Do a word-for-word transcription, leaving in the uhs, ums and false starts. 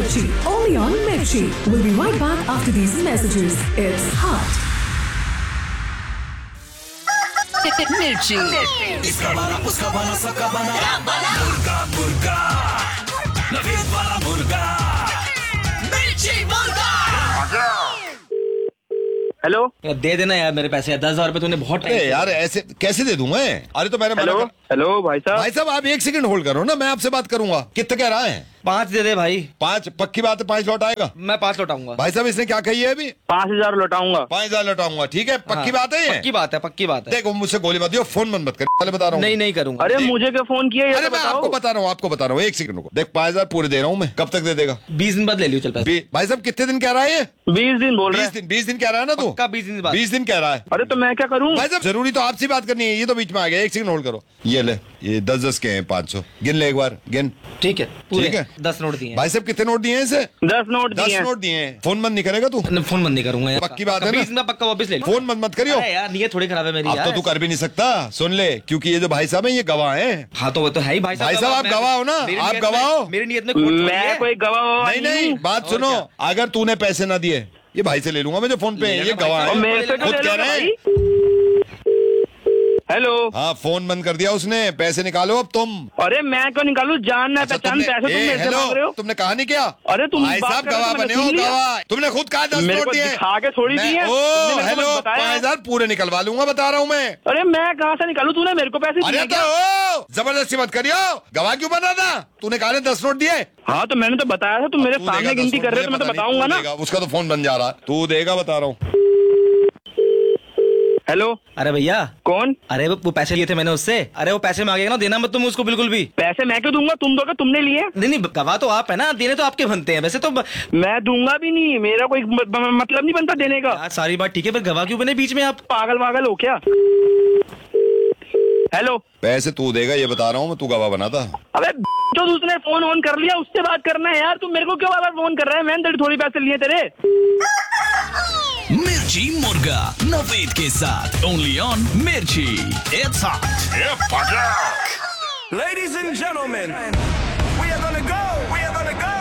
Mirchi, only on Mirchi. We'll be right back after these messages. It's hot. Mirchi. इसका बना, उसका बना, सबका बना, मुर्गा मुर्गा, नवीन वाला मुर्गा, मिर्ची मुर्गा। हेलो, दे देना यार मेरे पैसे, दस हजार रुपए तूने बहुत टाइम। अरे यार ऐसे कैसे दे दूं मैं? अरे तो मैंने हेलो, हेलो भाई साहब। भाई साहब आप एक सेकंड होल्ड करो ना, मैं आपसे बात करूंगा। कितना कह रहा है? पाँच दे दे भाई। पाँच पक्की बात है? पाँच लौट आएगा? मैं पाँच लौटाऊंगा। भाई साहब इसने क्या कही है अभी? पाँच हजार लौटाऊंगा। पाँच हजार लौटाऊंगा, ठीक है? पक्की हाँ, बात है ये? पक्की बात है, पक्की बात है। देखो मुझसे गोली मत दियो, फोन बंद मत कर, पहले बता रहा हूँ। नहीं नहीं करूंगा। अरे मुझे क्या फोन किया? अरे मैं आपको बता रहा हूँ, आपको बता रहा हूँ, एक सेकंड को। देख पाँच हजार पूरे दे रहा हूँ मैं, कब तक दे देगा? बीस दिन बाद ले लियो चल पैसे। भाई साहब कितने दिन कह रहा है ये? बीस दिन बोल रहे बीस हैं। दिन बीस दिन कह रहा है ना तू? पक्का बीस दिन बाद। बीस दिन कह रहा है। अरे तो मैं क्या करूँ? भाई साहब जरूरी तो आपसे बात करनी है, ये तो बीच में आ गया। एक सेकंड होल्ड करो। ये ले, ये दस दस के हैं, पाँच सौ गिन ले एक बार, गिन। ठीक है पूरे ठीक है। दस नोट दिए। भाई साहब कितने नोट दिए हैं इसे? दस नोट दस दिए। नोट दिए हैं। फोन बंद नहीं करेगा तू? फोन बंद नहीं करूंगा यार। पक्की बात है ना? बीस में पक्का वापस ले लो। फोन बंद मत करियो। अरे यार नीयत थोड़ी खराब है मेरी अब यार। तो तू कर भी नहीं सकता, सुन ले, क्योंकि ये जो भाई साहब है ये गवाह हैं। हाँ तो वो तो है ही भाई साहब। भाई साहब आप गवाह हो ना? आप गवाह हो? मेरी नीयत में खोट थोड़ी है। मैं कोई गवाह नहीं नहीं, बात सुनो, अगर तूने पैसे ना दिए ये भाई से ले लूंगा मैं जो फोन पे है, ये गवाह है, मेरे से खुद कह रहे हैं। हेलो। हाँ फोन बंद कर दिया उसने, पैसे निकालो अब तुम। अरे मैं क्यों निकालू? जान ना अच्छा, पहचान, तुमने- पैसे तुम ए, मेरे से हेलो, मांग रहे हो। तुमने कहा नहीं क्या? अरे तुम भाई बात साहब कर रहे हो, गवाह मैंने बने हो, सुन लिया। गवाह। तुमने खुद कहा दस मेरे नोट को दिए। दिखा के थोड़ी मैं- दिए। ओ तुमने मेरे को हेलो, बताया। पाँच हजार पूरे निकलवा लूंगा, बता रहा हूँ मैं। अरे मैं कहाँ से निकालू? तूने मेरे को पैसे अरे दिए तो क्या? ओ, जबरदस्ती मत करियो, गवाह क्यों बना था? तूने कहा दस नोट दिए। हाँ तो मैंने तो बताया था, तुम मेरे तू सामने देगा गिनती दस कर नोट, रहे हो तो मैं तो मुझे पता बताऊंगा नहीं, ना। तू देगा, उसका तो फोन बन जा रहा है, तू देगा बता रहा हूँ। हेलो। अरे भैया कौन? अरे वो पैसे लिए थे मैंने उससे। अरे वो पैसे मांगेगा ना, देना मत तुम उसको बिल्कुल भी। पैसे मैं क्यों दूंगा? तुम दोगे, तुमने लिए। नहीं नहीं गवाह तो आप है ना, देने तो आपके बनते हैं वैसे तो। मैं दूंगा भी नहीं, मेरा कोई म- म- मतलब नहीं बनता देने का। यार सारी बात ठीक है, पर गवाह क्यों बने बीच में आप? पागल पागल हो क्या? हेलो। पैसे तू देगा ये बता रहा हूँ मैं, तू गवाह बना था। अबे जो दूसरे फोन ऑन कर लिया उससे बात करना है यार, तू मेरे को क्यों बार बार फोन कर रहा है? मैंने तेरे थोड़ी पैसे लिए तेरे। मिर्ची मुर्गा नवेद के साथ ओनली ऑन मिर्ची। It's hot. Ladies and gentlemen, we are gonna go, we are gonna go.